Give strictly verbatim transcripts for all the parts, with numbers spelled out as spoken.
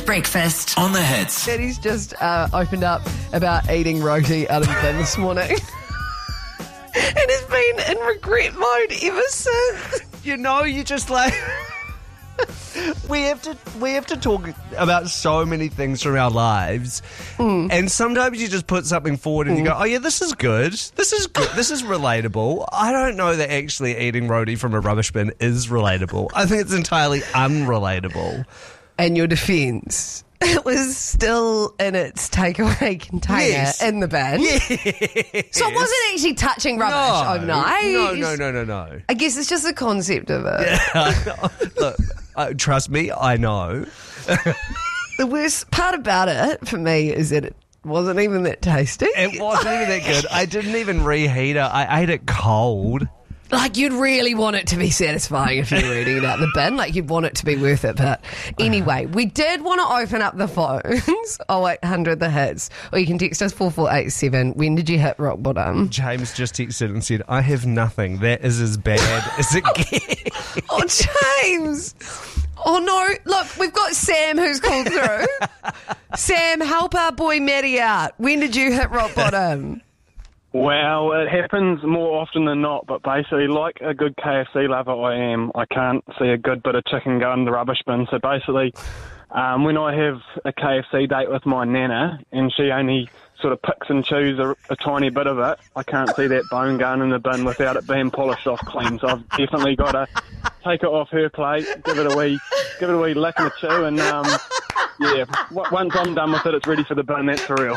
breakfast. On the Hits. Daddy's just uh, opened up about eating roti out of the bin this morning. And has been in regret mode ever since. You know, you just like... we have to we have to talk about so many things from our lives, mm. and sometimes you just put something forward and mm. you go, oh yeah, this is good, this is good, this is relatable. I don't know that actually eating roti from a rubbish bin is relatable. I think it's entirely unrelatable. And your defence, it was still in its takeaway container yes. in the bin. Yes. So it wasn't actually touching rubbish no. overnight. No, no, no, no, no. I guess it's just the concept of it. Yeah. Look, uh, trust me, I know. The worst part about it for me is that it wasn't even that tasty. It wasn't even that good. I didn't even reheat it. I ate it cold. Like, you'd really want it to be satisfying if you were eating it out the bin. Like, you'd want it to be worth it. But anyway, we did want to open up the phones. oh eight hundred the hits. Or you can text us four four eight seven. When did you hit rock bottom? James just texted and said, I have nothing. That is as bad as it gets. Oh, James. Oh, no. Look, we've got Sam who's called through. Sam, help our boy Matty out. When did you hit rock bottom? Well, it happens more often than not, but basically, like a good K F C lover I am, I can't see a good bit of chicken go in the rubbish bin. So basically, um, when I have a K F C date with my nana and she only sort of picks and chews a, a tiny bit of it, I can't see that bone going in the bin without it being polished off clean. So I've definitely got to take it off her plate, give it a wee, give it a wee lick and a chew, and um, yeah, w- once I'm done with it, it's ready for the bin. That's for real.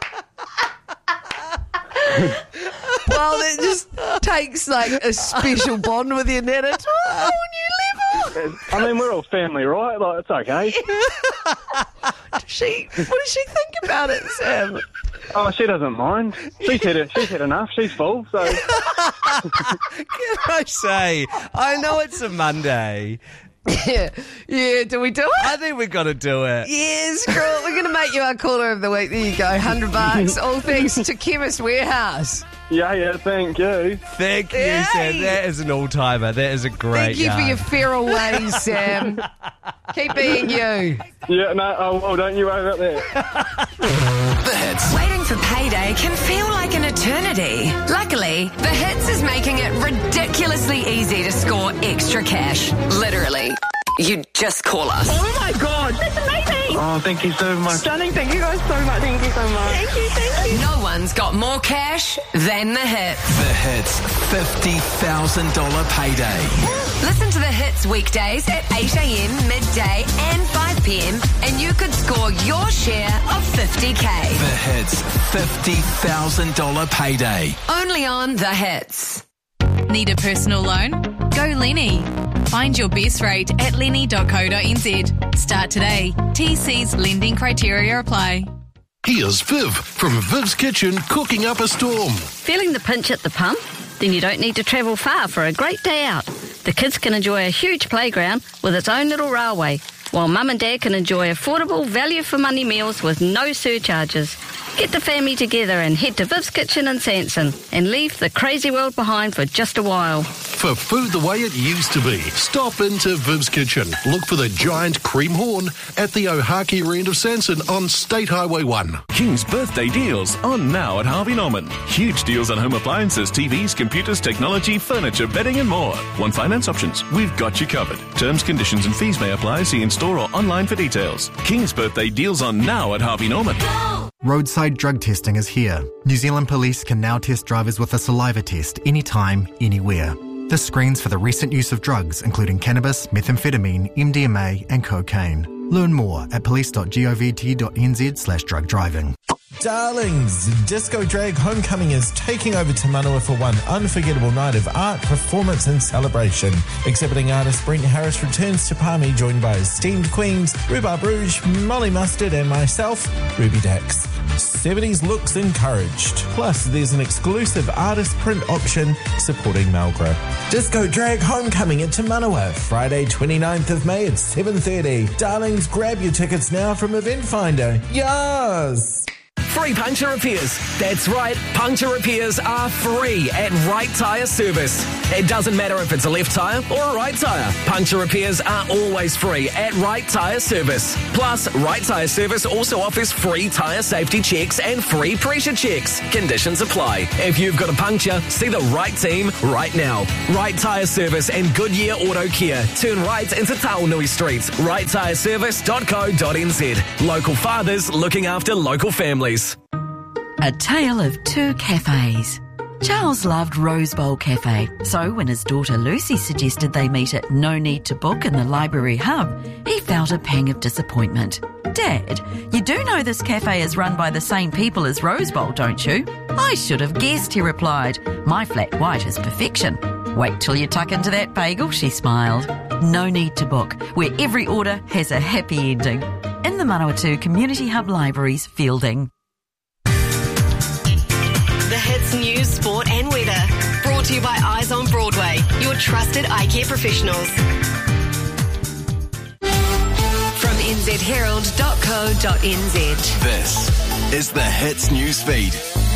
Well, it just takes like a special bond with your nana to a whole new level. I mean, we're all family, right? Like, it's okay. Does she, what does she think about it, Sam? Oh, she doesn't mind. She's had it. She's had enough. She's full. So, can I say, I know it's a Monday. Yeah, yeah. Do we do it? I think we've got to do it. Yeah, screw it. We're going to make you our caller of the week. There you go, hundred bucks. All thanks to Chemist Warehouse. Yeah, yeah. Thank you. Thank you, Yay. Sam. That is an all timer. That is a great. Thank you yarn. for your feral ways, Sam. Keep being you. Yeah, no. Oh, well, don't you worry about that. The Hits. Waiting for payday can feel like an eternity. Luckily, The Hits is making it ridiculously easy to score extra cash. Literally. You just call us. Oh my God, that's amazing! Oh, thank you so much. Stunning, thank you guys so much. Thank you so much. Thank you, thank you. No one's got more cash than The Hits. The Hits fifty thousand dollars payday. Listen to The Hits weekdays at eight a.m, midday and five p.m. and you could score your share of fifty K. The Hits fifty thousand dollars payday. Only on The Hits. Need a personal loan? Go Lenny. Find your best rate at lenny dot co dot n z. Start today. T C's lending criteria apply. Here's Viv from Viv's Kitchen cooking up a storm. Feeling the pinch at the pump? Then you don't need to travel far for a great day out. The kids can enjoy a huge playground with its own little railway, while mum and dad can enjoy affordable value-for-money meals with no surcharges. Get the family together and head to Viv's Kitchen in Sanson and leave the crazy world behind for just a while. For food the way it used to be, stop into Viv's Kitchen. Look for the giant cream horn at the Ohakiri end of Sanson on State Highway one. King's birthday deals on now at Harvey Norman. Huge deals on home appliances, T Vs, computers, technology, furniture, bedding and more. One finance options. We've got you covered. Terms, conditions and fees may apply. See in store or online for details. King's birthday deals on now at Harvey Norman. Roadside drug testing is here. New Zealand Police can now test drivers with a saliva test anytime, anywhere. This screens for the recent use of drugs, including cannabis, methamphetamine, M D M A and cocaine. Learn more at police dot govt dot n z slash drug driving. Darlings, Disco Drag Homecoming is taking over Te Manawa for one unforgettable night of art, performance and celebration. Exhibiting artist Brent Harris returns to Palmy, joined by esteemed queens Rhubarb Rouge, Molly Mustard and myself, Ruby Dax. seventies looks encouraged. Plus, there's an exclusive artist print option supporting Malgra. Disco Drag Homecoming at Te Manawa, Friday twenty-ninth of May at seven thirty. Darlings, grab your tickets now from Event Finder. Yes! free puncture repairs. That's right, puncture repairs are free at Right Tyre Service. It doesn't matter if it's a left tyre or a right tyre. Puncture repairs are always free at Right Tyre Service. Plus, Right Tyre Service also offers free tyre safety checks and free pressure checks. Conditions apply. If you've got a puncture, see the right team right now. Right Tyre Service and Goodyear Auto Care. Turn right into Taonui Street. right tyre service dot co dot n z. Local fathers looking after local families. A tale of two cafes. Charles loved Rose Bowl Cafe, so when his daughter Lucy suggested they meet at No Need to Book in the library hub, he felt a pang of disappointment. Dad, you do know this cafe is run by the same people as Rose Bowl, don't you? I should have guessed, he replied. My flat white is perfection. Wait till you tuck into that bagel, she smiled. No Need to Book, where every order has a happy ending. In the Manawatu Community Hub Libraries, Fielding. The Hits News, Sport and Weather. Brought to you by Eyes on Broadway, your trusted eye care professionals. From n z herald dot co dot n z. This is the Hits News Feed.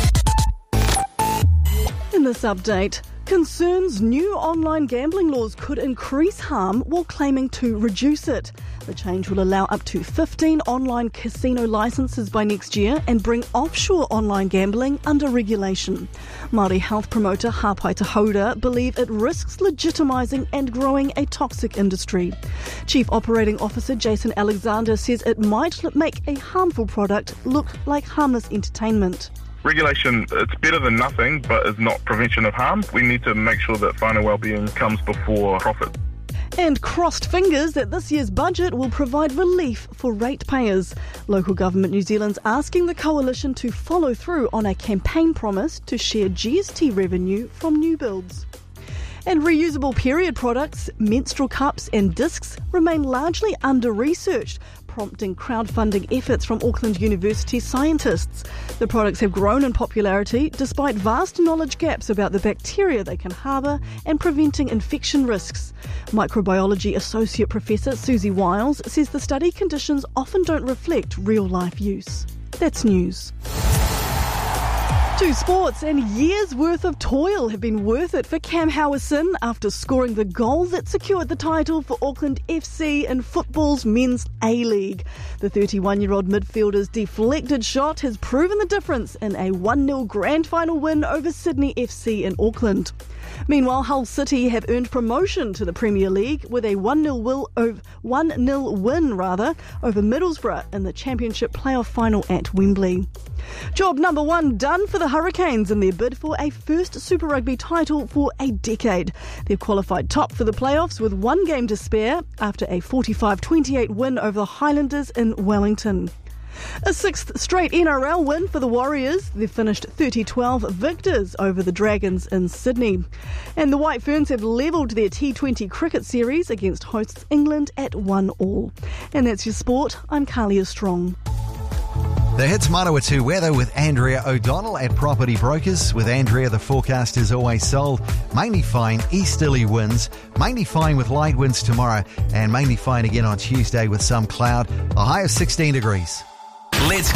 In this update, concerns new online gambling laws could increase harm while claiming to reduce it. The change will allow up to fifteen online casino licences by next year and bring offshore online gambling under regulation. Māori health promoter Hāpai Te Hauda believe it risks legitimising and growing a toxic industry. Chief Operating Officer Jason Alexander says it might make a harmful product look like harmless entertainment. Regulation, it's better than nothing, but is not prevention of harm. We need to make sure that whānau well-being comes before profit. And crossed fingers that this year's budget will provide relief for ratepayers. Local government New Zealand's asking the coalition to follow through on a campaign promise to share G S T revenue from new builds. And reusable period products, menstrual cups and discs remain largely under-researched, prompting crowdfunding efforts from Auckland University scientists. The products have grown in popularity despite vast knowledge gaps about the bacteria they can harbour and preventing infection risks. Microbiology Associate Professor Susie Wiles says the study conditions often don't reflect real-life use. That's news. To sports, and years' worth of toil have been worth it for Cam Howison after scoring the goal that secured the title for Auckland F C in football's Men's A-League. The thirty-one-year-old midfielder's deflected shot has proven the difference in a one nil grand final win over Sydney F C in Auckland. Meanwhile, Hull City have earned promotion to the Premier League with a one nil win rather, over Middlesbrough in the Championship playoff final at Wembley. Job number one done for the Hurricanes in their bid for a first Super Rugby title for a decade. They've qualified top for the playoffs with one game to spare after a forty-five twenty-eight win over the Highlanders in Wellington. A sixth straight N R L win for the Warriors. They've finished thirty twelve victors over the Dragons in Sydney. And the White Ferns have levelled their T twenty cricket series against hosts England at one all. And that's your sport. I'm Kalia Strong. The Hits Manawatu weather with Andrea O'Donnell at Property Brokers. With Andrea, the forecast is always sold. Mainly fine, easterly winds. Mainly fine with light winds tomorrow. And mainly fine again on Tuesday with some cloud. A high of sixteen degrees. Let's